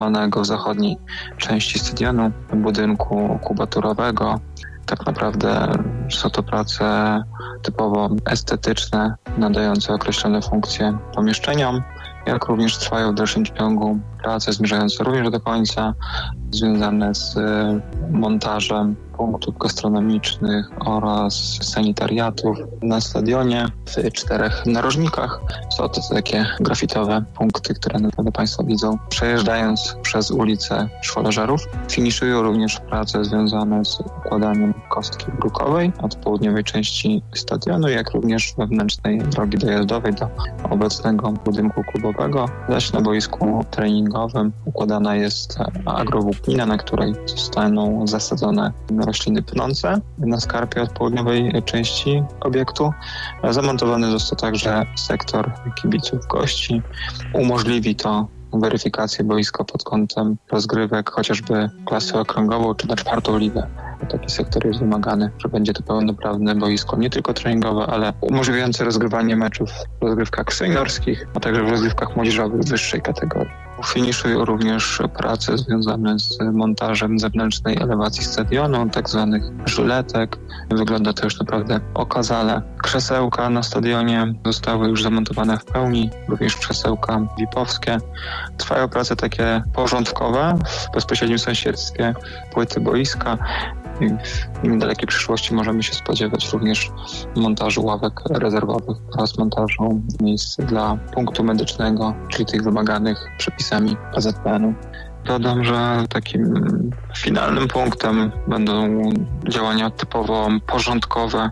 w zachodniej części stadionu, budynku kubaturowego. Tak naprawdę są to prace typowo estetyczne, nadające określone funkcje pomieszczeniom, jak również trwają w dalszym ciągu prace zmierzające również do końca, związane z montażem punktów gastronomicznych oraz sanitariatów na stadionie w 4 narożnikach. Są to takie grafitowe punkty, które na pewno Państwo widzą, przejeżdżając przez ulicę Szwoleżerów. Finiszują również prace związane z układaniem kostki brukowej od południowej części stadionu, jak również wewnętrznej drogi dojazdowej do obecnego budynku klubowego. Zaś na boisku treningowym układana jest agrowłóknina, na której zostaną zasadzone rośliny pnące na skarpie od południowej części obiektu. Zamontowany został także sektor kibiców gości. Umożliwi to weryfikację boiska pod kątem rozgrywek, chociażby klasy okręgową czy na 4. ligę. Taki sektor jest wymagany, że będzie to pełnoprawne boisko, nie tylko treningowe, ale umożliwiające rozgrywanie meczów w rozgrywkach seniorskich, a także w rozgrywkach młodzieżowych wyższej kategorii. Finiszują również prace związane z montażem zewnętrznej elewacji stadionu, tak zwanych żyletek. Wygląda to już naprawdę okazale. Krzesełka na stadionie zostały już zamontowane w pełni, również krzesełka VIP-owskie. Trwają prace takie porządkowe w bezpośrednim sąsiedztwie płyty boiska. W niedalekiej przyszłości możemy się spodziewać również montażu ławek rezerwowych oraz montażu miejsc dla punktu medycznego, czyli tych wymaganych przepisami PZPN-u. Dodam, że takim finalnym punktem będą działania typowo porządkowe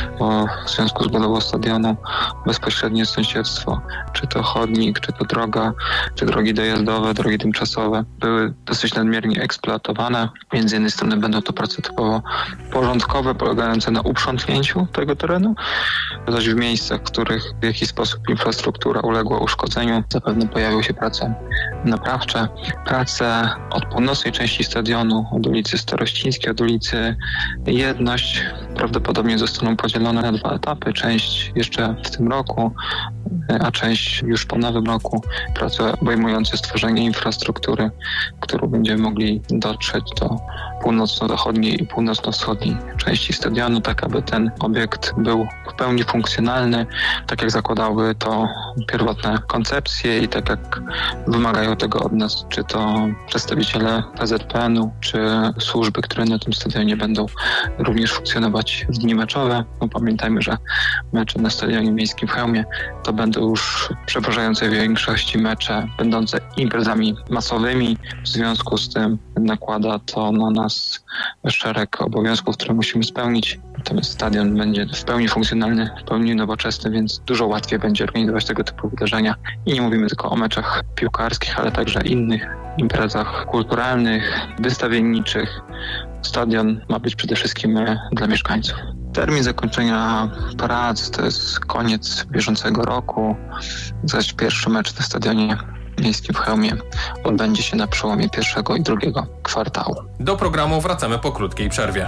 w związku z budową stadionu, bezpośrednie sąsiedztwo, czy to chodnik, czy to droga, czy drogi dojazdowe, drogi tymczasowe były dosyć nadmiernie eksploatowane. Więc z jednej strony będą to prace typowo porządkowe, polegające na uprzątnięciu tego terenu, zaś w miejscach, w których w jakiś sposób infrastruktura uległa uszkodzeniu, zapewne pojawią się prace naprawcze. Prace od północnej części stadionu, od ulicy Starościńskiej, od ulicy Jedność, prawdopodobnie zostaną podzielone na 2 etapy. Część jeszcze w tym roku, a część już po nowym roku. Prace obejmujące stworzenie infrastruktury, którą będziemy mogli dotrzeć do północno-zachodniej i północno-wschodniej części stadionu, tak aby ten obiekt był w pełni funkcjonalny, tak jak zakładały to pierwotne koncepcje i tak jak wymagają tego od nas, czy to przedstawiciele PZPN-u, czy służby, które na tym stadionie będą również funkcjonować w dni meczowe. No, pamiętajmy, że mecze na stadionie miejskim w Chełmie to będą już przeważające w większości mecze będące imprezami masowymi. W związku z tym nakłada to na nas szereg obowiązków, które musimy spełnić. Natomiast stadion będzie w pełni funkcjonalny, w pełni nowoczesny, więc dużo łatwiej będzie organizować tego typu wydarzenia. I nie mówimy tylko o meczach piłkarskich, ale także innych imprezach kulturalnych, wystawienniczych. Stadion ma być przede wszystkim dla mieszkańców. Termin zakończenia prac to jest koniec bieżącego roku, zaś pierwszy mecz na stadionie miejskim w Chełmie odbędzie się na przełomie 1. i 2. kwartału. Do programu wracamy po krótkiej przerwie.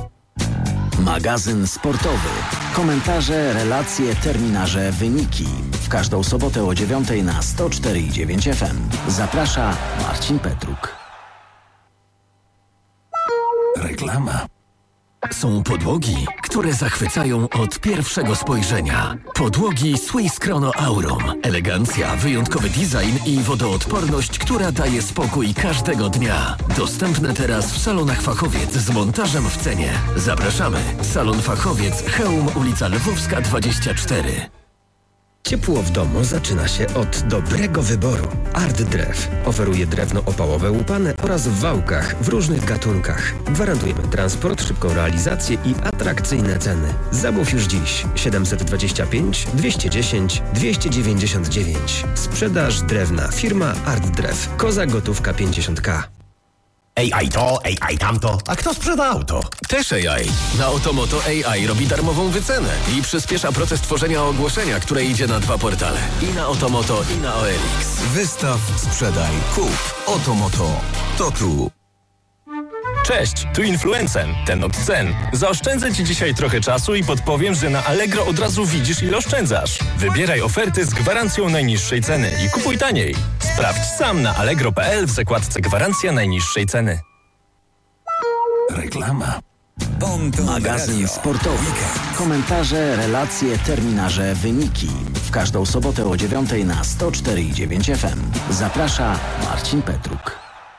Magazyn sportowy. Komentarze, relacje, terminarze, wyniki. W każdą sobotę o 9:00 na 104,9 FM. Zaprasza Marcin Petruk. Reklama. Są podłogi, które zachwycają od pierwszego spojrzenia. Podłogi Swiss Chrono Aurum. Elegancja, wyjątkowy design i wodoodporność, która daje spokój każdego dnia. Dostępne teraz w salonach Fachowiec z montażem w cenie. Zapraszamy. Salon Fachowiec, Chełm, ulica Lwowska 24. Ciepło w domu zaczyna się od dobrego wyboru. Art Drew oferuje drewno opałowe łupane oraz w wałkach w różnych gatunkach. Gwarantujemy transport, szybką realizację i atrakcyjne ceny. Zamów już dziś 725 210 299. Sprzedaż drewna. Firma Art Drew. Koza gotówka 50k. AI to, AI tamto. A kto sprzeda auto? Też AI. Na Otomoto AI robi darmową wycenę i przyspiesza proces tworzenia ogłoszenia, które idzie na 2 portale. I na Otomoto, i na OLX. Wystaw, sprzedaj, kup. Otomoto. To tu. Cześć, tu Influencen, ten od cen. Zaoszczędzę Ci dzisiaj trochę czasu i podpowiem, że na Allegro od razu widzisz, ile oszczędzasz. Wybieraj oferty z gwarancją najniższej ceny i kupuj taniej. Sprawdź sam na allegro.pl w zakładce gwarancja najniższej ceny. Reklama. Magazyn sportowy. Komentarze, relacje, terminarze, wyniki. W każdą sobotę o 9:00 na 104,9 FM. Zaprasza Marcin Petruk.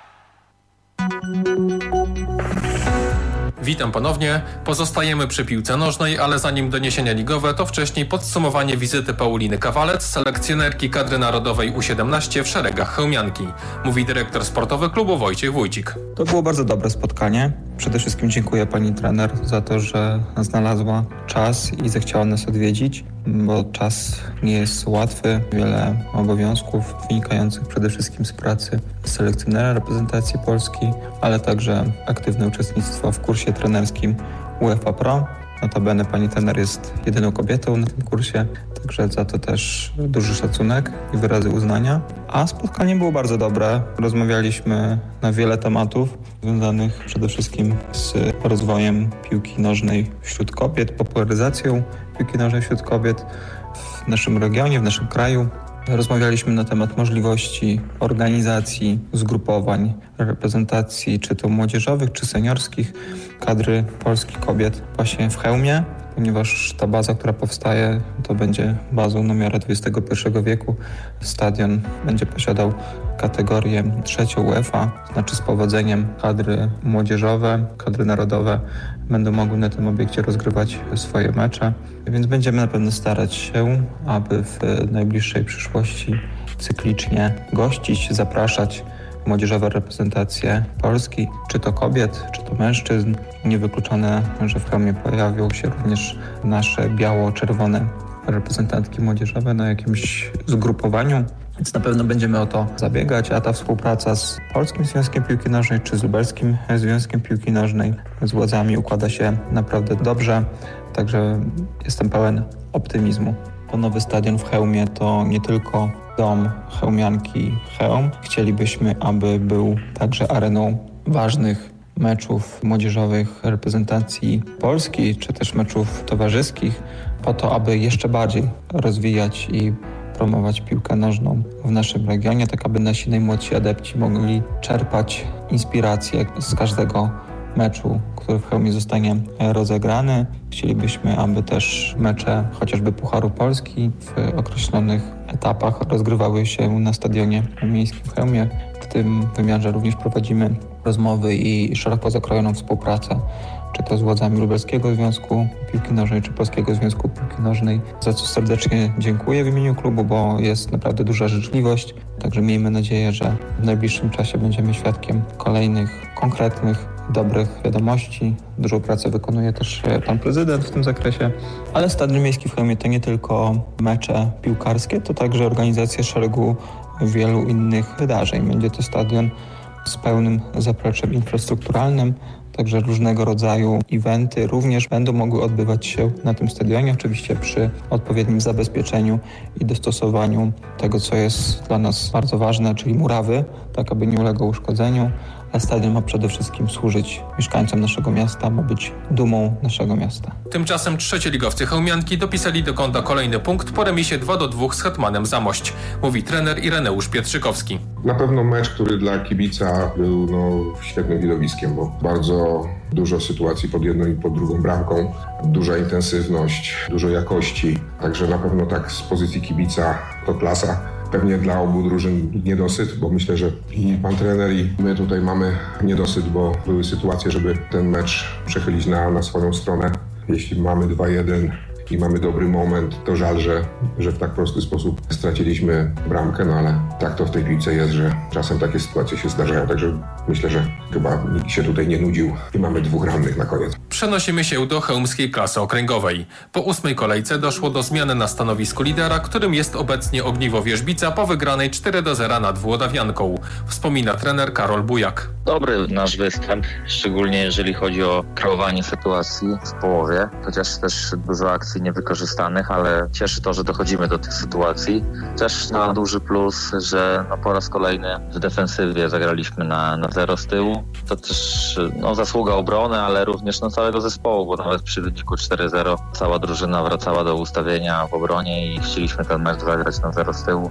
Witam ponownie. Pozostajemy przy piłce nożnej, ale zanim doniesienia ligowe, to wcześniej podsumowanie wizyty Pauliny Kawalec, selekcjonerki kadry narodowej U17 w szeregach chełmianki. Mówi dyrektor sportowy klubu Wojciech Wójcik. To było bardzo dobre spotkanie. Przede wszystkim dziękuję pani trener za to, że znalazła czas i zechciała nas odwiedzić, bo czas nie jest łatwy. Wiele obowiązków wynikających przede wszystkim z pracy selekcjonera reprezentacji Polski, ale także aktywne uczestnictwo w kursie trenerskim UEFA Pro. Notabene pani trener jest jedyną kobietą na tym kursie, także za to też duży szacunek i wyrazy uznania. A spotkanie było bardzo dobre. Rozmawialiśmy na wiele tematów związanych przede wszystkim z rozwojem piłki nożnej wśród kobiet, popularyzacją piłki nożnej wśród kobiet w naszym regionie, w naszym kraju. Rozmawialiśmy na temat możliwości organizacji zgrupowań, reprezentacji czy to młodzieżowych, czy seniorskich kadry Polski kobiet właśnie w Chełmie, ponieważ ta baza, która powstaje, to będzie bazą na miarę XXI wieku. Stadion będzie posiadał kategorię 3 UEFA, znaczy z powodzeniem kadry młodzieżowe, kadry narodowe będą mogły na tym obiekcie rozgrywać swoje mecze, więc będziemy na pewno starać się, aby w najbliższej przyszłości cyklicznie gościć, zapraszać młodzieżowe reprezentacje Polski, czy to kobiet, czy to mężczyzn. Niewykluczone, że w Chełmie pojawią się również nasze biało-czerwone reprezentantki młodzieżowe na jakimś zgrupowaniu, więc na pewno będziemy o to zabiegać, a ta współpraca z Polskim Związkiem Piłki Nożnej czy z Lubelskim Związkiem Piłki Nożnej z władzami układa się naprawdę dobrze, także jestem pełen optymizmu. To nowy stadion w Chełmie to nie tylko dom chełmianki Chełm. Chcielibyśmy, aby był także areną ważnych meczów młodzieżowych reprezentacji Polski, czy też meczów towarzyskich, po to, aby jeszcze bardziej rozwijać i promować piłkę nożną w naszym regionie, tak aby nasi najmłodsi adepci mogli czerpać inspirację z każdego meczu, który w Chełmie zostanie rozegrany. Chcielibyśmy, aby też mecze chociażby Pucharu Polski w określonych etapach rozgrywały się na stadionie miejskim w Chełmie. W tym wymiarze również prowadzimy rozmowy i szeroko zakrojoną współpracę, czy to z władzami Lubelskiego Związku Piłki Nożnej, czy Polskiego Związku Piłki Nożnej, za co serdecznie dziękuję w imieniu klubu, bo jest naprawdę duża życzliwość. Także miejmy nadzieję, że w najbliższym czasie będziemy świadkiem kolejnych konkretnych, dobrych wiadomości. Dużą pracę wykonuje też pan prezydent w tym zakresie, ale Stadion Miejski w Chełmie to nie tylko mecze piłkarskie, to także organizacja szeregu wielu innych wydarzeń. Będzie to stadion z pełnym zapleczem infrastrukturalnym, także różnego rodzaju eventy również będą mogły odbywać się na tym stadionie, oczywiście przy odpowiednim zabezpieczeniu i dostosowaniu tego, co jest dla nas bardzo ważne, czyli murawy, tak aby nie uległo uszkodzeniu. A stadion ma przede wszystkim służyć mieszkańcom naszego miasta, ma być dumą naszego miasta. Tymczasem trzecioligowcy chełmianki dopisali do konta kolejny punkt po remisie 2-2 z Hetmanem Zamość. Mówi trener Ireneusz Pietrzykowski. Na pewno mecz, który dla kibica był świetnym widowiskiem, bo bardzo dużo sytuacji pod jedną i pod drugą bramką, duża intensywność, dużo jakości, także na pewno tak z pozycji kibica to klasa. Pewnie dla obu drużyn niedosyt, bo myślę, że i pan trener, i my tutaj mamy niedosyt, bo były sytuacje, żeby ten mecz przechylić na swoją stronę. Jeśli mamy 2-1 i mamy dobry moment, to żal, że w tak prosty sposób straciliśmy bramkę, no ale tak to w tej piłce jest, że czasem takie sytuacje się zdarzają, także myślę, że chyba nikt się tutaj nie nudził i mamy 2 rannych na koniec. Przenosimy się do chełmskiej klasy okręgowej. Po 8. kolejce doszło do zmiany na stanowisku lidera, którym jest obecnie Ogniwo Wierzbica po wygranej 4-0 nad Włodawianką. Wspomina trener Karol Bujak. Dobry nasz występ, szczególnie jeżeli chodzi o kreowanie sytuacji w połowie, chociaż też dużo akcji niewykorzystanych, ale cieszy to, że dochodzimy do tych sytuacji. Też na duży plus, że po raz kolejny w defensywie zagraliśmy na 0 z tyłu. To też zasługa obrony, ale również całego zespołu, bo nawet przy wyniku 4-0 cała drużyna wracała do ustawienia w obronie i chcieliśmy ten mecz zagrać na 0 z tyłu.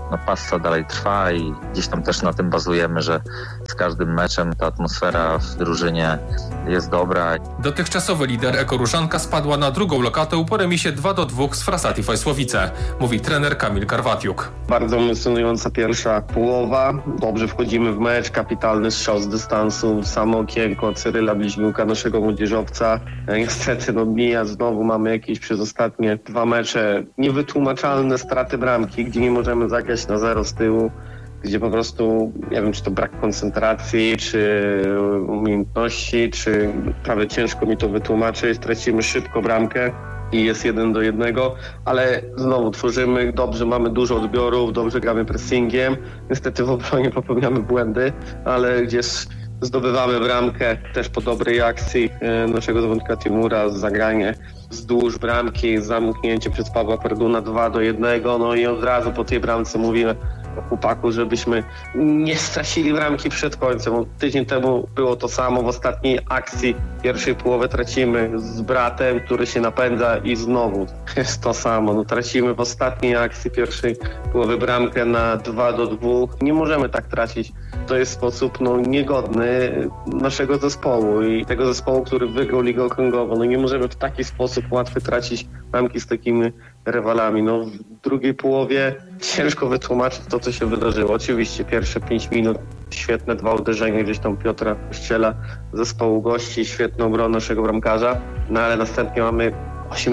pasta dalej trwa i gdzieś tam też na tym bazujemy, że z każdym meczem ta atmosfera w drużynie jest dobra. Dotychczasowy lider Ekoruszanka spadła na drugą lokatę po remisie 2-2 z Frasati Wojsłowice, mówi trener Kamil Karwatiuk. Bardzo emocjonująca pierwsza połowa. Dobrze wchodzimy w mecz, kapitalny strzał z dystansu, samo okienko Cyryla Bliźniuka, naszego młodzieżowca. Niestety mija znowu, mamy jakieś przez ostatnie 2 mecze niewytłumaczalne straty bramki, gdzie nie możemy zagrać na 0 z tyłu, gdzie po prostu, nie wiem, czy to brak koncentracji, czy umiejętności, czy prawie ciężko mi to wytłumaczyć. Tracimy szybko bramkę i jest 1-1, ale znowu tworzymy dobrze, mamy dużo odbiorów, dobrze gramy pressingiem. Niestety w obronie popełniamy błędy, ale gdzieś zdobywamy bramkę też po dobrej akcji naszego zawodnika Timura, zagranie wzdłuż bramki, zamknięcie przez Pawła Perduna 2-1, no i od razu po tej bramce mówimy chłopaku, żebyśmy nie stracili bramki przed końcem. Tydzień temu było to samo, w ostatniej akcji pierwszej połowy tracimy z bratem, który się napędza i znowu jest to samo. No, tracimy w ostatniej akcji pierwszej połowy bramkę na 2-2. Nie możemy tak tracić. To jest sposób niegodny naszego zespołu i tego zespołu, który wygrał Ligę Okręgową. No nie możemy w taki sposób łatwo tracić bramki z takimi rywalami. No, w drugiej połowie ciężko wytłumaczyć to, co się wydarzyło. Oczywiście pierwsze 5 minut świetne 2 uderzenia gdzieś tam Piotra Kościela zespołu gości, świetną obronę naszego bramkarza, no ale następnie mamy 8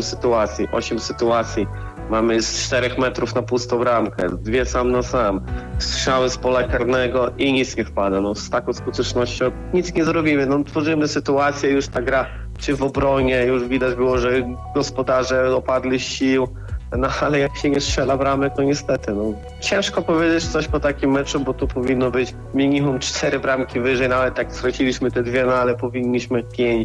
sytuacji. Mamy z 4 metrów na pustą bramkę, 2 sam na sam, strzały z pola karnego i nic nie wpada. No, z taką skutecznością nic nie zrobimy. No, tworzymy sytuację, już ta gra czy w obronie, już widać było, że gospodarze opadli z sił. No ale jak się nie strzela bramek, to niestety, ciężko powiedzieć coś po takim meczu, bo tu powinno być minimum 4 bramki wyżej, nawet tak straciliśmy te 2, ale powinniśmy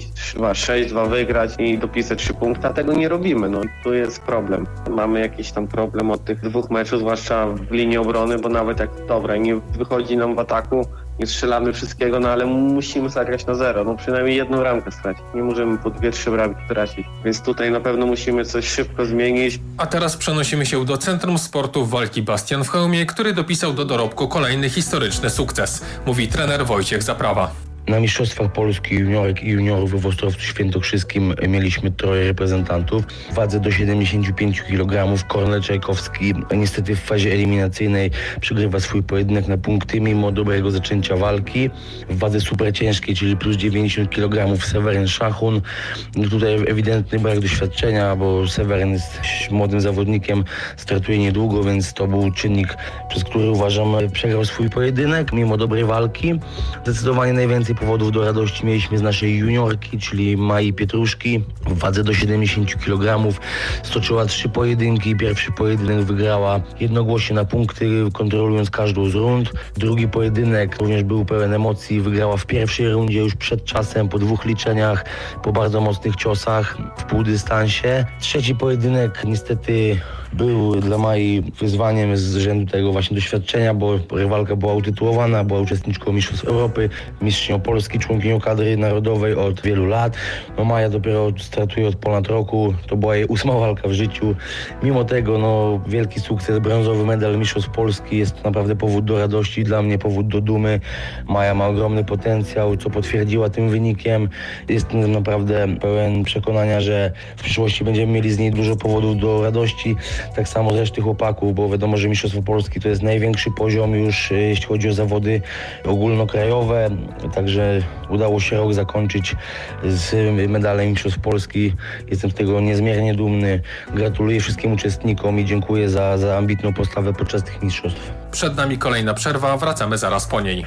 5-6-2 wygrać i dopisać 3 punkty, a tego nie robimy, tu jest problem. Mamy jakiś tam problem od tych 2 meczów, zwłaszcza w linii obrony, bo nawet jak nie wychodzi nam w ataku, nie strzelamy wszystkiego, ale musimy zagrać na 0, przynajmniej 1 bramkę stracić. Nie możemy po 2-3 bramki tracić, więc tutaj na pewno musimy coś szybko zmienić. A teraz przenosimy się do Centrum Sportu Walki Bastian w Chełmie, który dopisał do dorobku kolejny historyczny sukces, mówi trener Wojciech Zaprawa. Na Mistrzostwach Polski juniorek i juniorów w Ostrowcu Świętokrzyskim mieliśmy 3 reprezentantów. W wadze do 75 kg Kornel Czajkowski niestety w fazie eliminacyjnej przegrywa swój pojedynek na punkty mimo dobrego zaczęcia walki. W wadze superciężkiej, czyli plus 90 kg Seweryn Szachun. Tutaj ewidentny brak doświadczenia, bo Seweryn jest młodym zawodnikiem, startuje niedługo, więc to był czynnik, przez który uważam przegrał swój pojedynek mimo dobrej walki. Zdecydowanie najwięcej powodów do radości mieliśmy z naszej juniorki, czyli Mai Pietruszki. W wadze do 70 kg stoczyła 3 pojedynki. Pierwszy pojedynek wygrała jednogłośnie na punkty, kontrolując każdą z rund. Drugi pojedynek również był pełen emocji. Wygrała w pierwszej rundzie już przed czasem, po 2 liczeniach, po bardzo mocnych ciosach w półdystansie. Trzeci pojedynek niestety był dla Mai wyzwaniem z rzędu tego właśnie doświadczenia, bo rywalka była utytułowana, była uczestniczką Mistrzostw Europy, mistrzynią Polski, członkinią kadry narodowej od wielu lat. Maja dopiero startuje od ponad roku, to była jej 8. walka w życiu. Mimo tego wielki sukces, brązowy medal Mistrzostw Polski jest to naprawdę powód do radości, dla mnie powód do dumy. Maja ma ogromny potencjał, co potwierdziła tym wynikiem. Jestem naprawdę pełen przekonania, że w przyszłości będziemy mieli z niej dużo powodów do radości. Tak samo z reszty chłopaków, bo wiadomo, że Mistrzostwo Polski to jest największy poziom już, jeśli chodzi o zawody ogólnokrajowe. Także udało się rok zakończyć z medalem Mistrzostw Polski. Jestem z tego niezmiernie dumny. Gratuluję wszystkim uczestnikom i dziękuję za ambitną postawę podczas tych mistrzostw. Przed nami kolejna przerwa, wracamy zaraz po niej.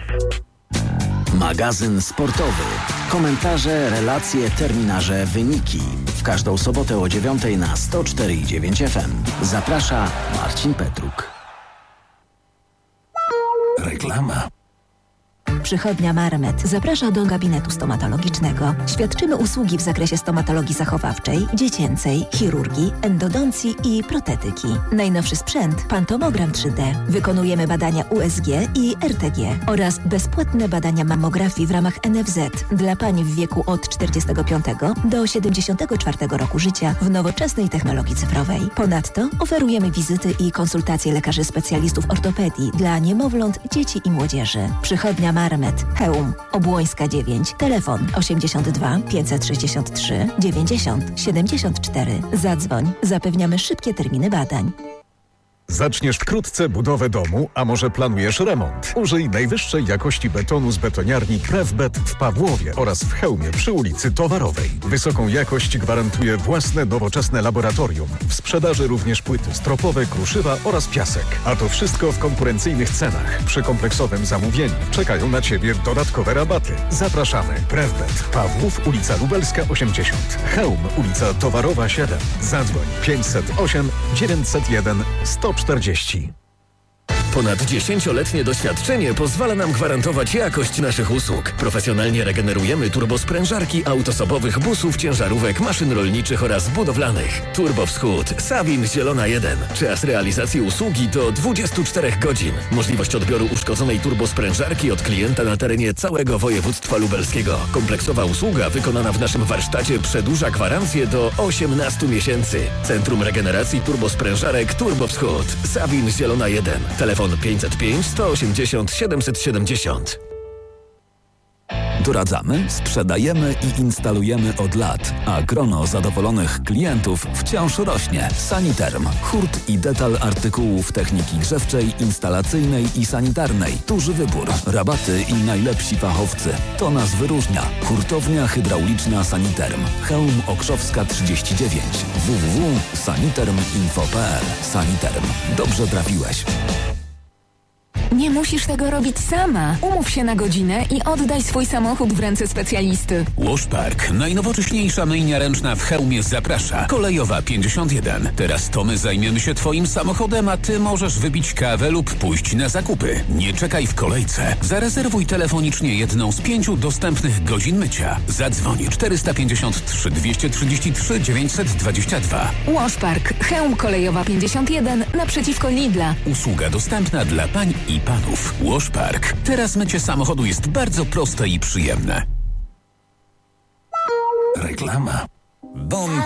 Magazyn sportowy. Komentarze, relacje, terminarze, wyniki. W każdą sobotę o 9:00 na 104,9 FM. Zaprasza Marcin Petruk. Reklama. Przychodnia Marmet zaprasza do gabinetu stomatologicznego. Świadczymy usługi w zakresie stomatologii zachowawczej, dziecięcej, chirurgii, endodoncji i protetyki. Najnowszy sprzęt, pantomogram 3D. Wykonujemy badania USG i RTG oraz bezpłatne badania mammografii w ramach NFZ dla pań w wieku od 45 do 74 roku życia w nowoczesnej technologii cyfrowej. Ponadto oferujemy wizyty i konsultacje lekarzy specjalistów ortopedii dla niemowląt, dzieci i młodzieży. Przychodnia Marmet, Chełm, Obłońska 9, telefon 82 563 90 74. Zadzwoń, zapewniamy szybkie terminy badań. Zaczniesz wkrótce budowę domu, a może planujesz remont? Użyj najwyższej jakości betonu z betoniarni Prefbet w Pawłowie oraz w Chełmie przy ulicy Towarowej. Wysoką jakość gwarantuje własne nowoczesne laboratorium. W sprzedaży również płyty stropowe, kruszywa oraz piasek. A to wszystko w konkurencyjnych cenach. Przy kompleksowym zamówieniu czekają na Ciebie dodatkowe rabaty. Zapraszamy. Prefbet, Pawłów, ulica Lubelska 80. Chełm, ulica Towarowa 7. Zadzwoń 508 901 140. Ponad 10-letnie doświadczenie pozwala nam gwarantować jakość naszych usług. Profesjonalnie regenerujemy turbosprężarki autosobowych busów, ciężarówek, maszyn rolniczych oraz budowlanych. Turbowschód, Sawin Zielona 1. Czas realizacji usługi to 24 godzin. Możliwość odbioru uszkodzonej turbosprężarki od klienta na terenie całego województwa lubelskiego. Kompleksowa usługa wykonana w naszym warsztacie przedłuża gwarancję do 18 miesięcy. Centrum Regeneracji Turbosprężarek Turbowschód, Sawin Zielona 1. Telefon 505 180 770. Doradzamy, sprzedajemy i instalujemy od lat, a grono zadowolonych klientów wciąż rośnie. Saniterm. Hurt i detal artykułów techniki grzewczej, instalacyjnej i sanitarnej. Duży wybór, rabaty i najlepsi fachowcy. To nas wyróżnia. Hurtownia hydrauliczna Saniterm. Chełm Okrzowska 39. www.saniterminfo.pl. Saniterm. Dobrze trafiłeś. Nie musisz tego robić sama. Umów się na godzinę i oddaj swój samochód w ręce specjalisty. Washpark, najnowocześniejsza myjnia ręczna w Chełmie zaprasza. Kolejowa 51. Teraz to my zajmiemy się Twoim samochodem, a Ty możesz wybić kawę lub pójść na zakupy. Nie czekaj w kolejce. Zarezerwuj telefonicznie jedną z 5 dostępnych godzin mycia. Zadzwoń 453 233 922. Washpark, Chełm Kolejowa 51 naprzeciwko Lidla. Usługa dostępna dla pań i panów. Washpark. Teraz mycie samochodu jest bardzo proste i przyjemne. Reklama.